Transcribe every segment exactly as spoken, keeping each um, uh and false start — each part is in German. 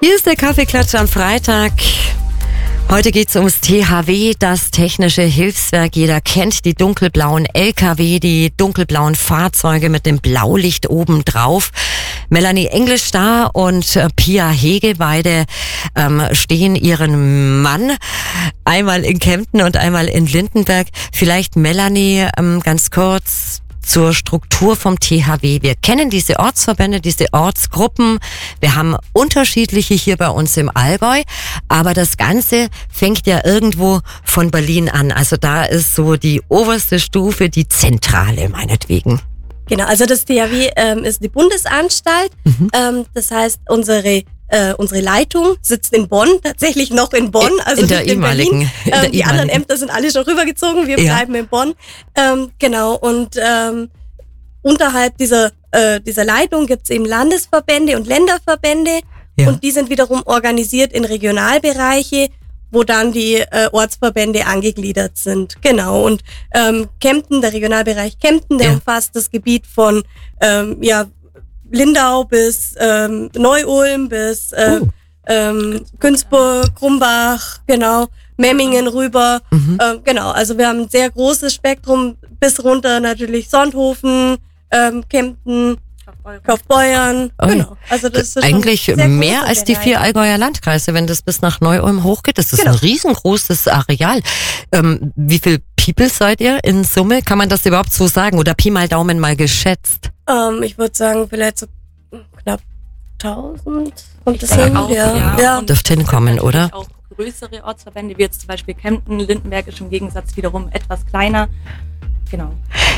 Hier ist der Kaffeeklatsch am Freitag. Heute geht's ums T H W, das technische Hilfswerk. Jeder kennt die dunkelblauen L K W, die dunkelblauen Fahrzeuge mit dem Blaulicht oben drauf. Melanie Englisch da und äh, Pia Hege, beide ähm, stehen ihren Mann einmal in Kempten und einmal in Lindenberg. Vielleicht Melanie ähm, ganz kurz zur Struktur vom T H W. Wir kennen diese Ortsverbände, diese Ortsgruppen. Wir haben unterschiedliche hier bei uns im Allgäu, aber das Ganze fängt ja irgendwo von Berlin an. Also da ist so die oberste Stufe, die Zentrale meinetwegen. Genau, also das T H W ähm, ist die Bundesanstalt. Mhm. Ähm, das heißt, unsere Äh, unsere Leitung sitzt in Bonn, tatsächlich noch in Bonn, also in der nicht in ehemaligen, Berlin. In der ähm, die anderen Ämter sind alle schon rübergezogen, wir ja. bleiben in Bonn. Ähm, genau, und ähm, unterhalb dieser, äh, dieser Leitung gibt es eben Landesverbände und Länderverbände, ja. Und die sind wiederum organisiert in Regionalbereiche, wo dann die äh, Ortsverbände angegliedert sind. Genau, und ähm, Kempten, der Regionalbereich Kempten, der ja. umfasst das Gebiet von ähm, ja Lindau bis ähm, Neu-Ulm bis äh, oh. ähm, Günzburg, Krumbach, genau, Memmingen rüber. Mhm. Ähm, genau, also wir haben ein sehr großes Spektrum bis runter natürlich Sonthofen, ähm, Kempten, Kaufbeuren. Kaufbeuren. Oh. Genau. Also das ist eigentlich mehr als die vier Allgäuer Landkreise, wenn das bis nach Neu-Ulm hochgeht. Das ist genau. ein riesengroßes Areal. Ähm, wie viel People seid ihr in Summe? Kann man das überhaupt so sagen? Oder Pi mal Daumen mal geschätzt? Ähm, ich würde sagen, vielleicht so knapp tausend. Und das sind, auch, ja. ja. ja. Und dürfte hinkommen, oder? Auch größere Ortsverbände, wie jetzt zum Beispiel Kempten, Lindenberg ist im Gegensatz wiederum etwas kleiner. Genau.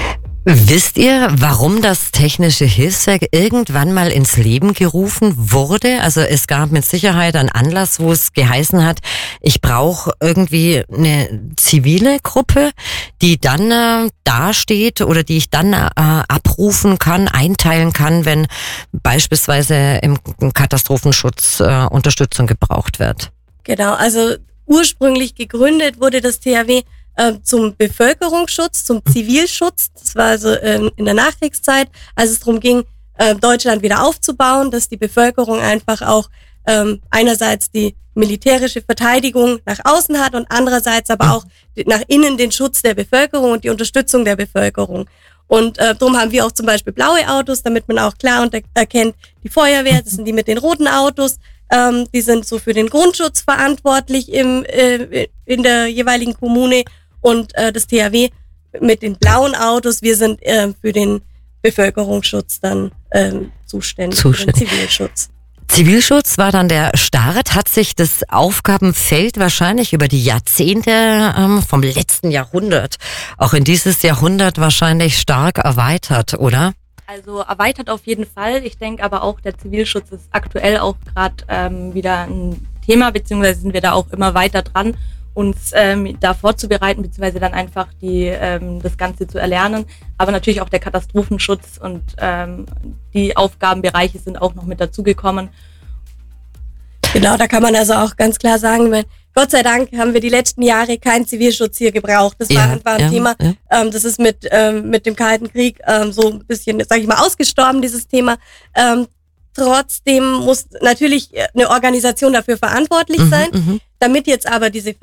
Wisst ihr, warum das technische Hilfswerk irgendwann mal ins Leben gerufen wurde? Also es gab mit Sicherheit einen Anlass, wo es geheißen hat, ich brauche irgendwie eine zivile Gruppe, die dann äh, dasteht oder die ich dann äh, abrufen kann, einteilen kann, wenn beispielsweise im Katastrophenschutz äh, Unterstützung gebraucht wird. Genau, also ursprünglich gegründet wurde das T H W äh, zum Bevölkerungsschutz, zum Zivilschutz. Das war also äh, in der Nachkriegszeit, als es darum ging, äh, Deutschland wieder aufzubauen, dass die Bevölkerung einfach auch ähm, einerseits die militärische Verteidigung nach außen hat und andererseits aber auch die, nach innen den Schutz der Bevölkerung und die Unterstützung der Bevölkerung. Und äh, darum haben wir auch zum Beispiel blaue Autos, damit man auch klar unter- erkennt, die Feuerwehr, das sind die mit den roten Autos. Ähm, die sind so für den Grundschutz verantwortlich im, äh, in der jeweiligen Kommune und äh, das T H W mit den blauen Autos, wir sind äh, für den Bevölkerungsschutz dann ähm, zuständig, zuständig, für den Zivilschutz. Zivilschutz war dann der Start. Hat sich das Aufgabenfeld wahrscheinlich über die Jahrzehnte ähm, vom letzten Jahrhundert auch in dieses Jahrhundert wahrscheinlich stark erweitert, oder? Also erweitert auf jeden Fall. Ich denke aber auch, der Zivilschutz ist aktuell auch gerade ähm, wieder ein Thema, beziehungsweise sind wir da auch immer weiter dran, uns ähm, da vorzubereiten, beziehungsweise dann einfach die ähm, das Ganze zu erlernen. Aber natürlich auch der Katastrophenschutz und ähm, die Aufgabenbereiche sind auch noch mit dazugekommen. Genau, da kann man also auch ganz klar sagen, wenn Gott sei Dank haben wir die letzten Jahre keinen Zivilschutz hier gebraucht. Das war ja, einfach ein ja, Thema. Ja. Ähm, das ist mit ähm, mit dem Kalten Krieg ähm, so ein bisschen, sag ich mal, ausgestorben, dieses Thema. Ähm, trotzdem muss natürlich eine Organisation dafür verantwortlich mhm, sein. Mhm. Damit jetzt aber diese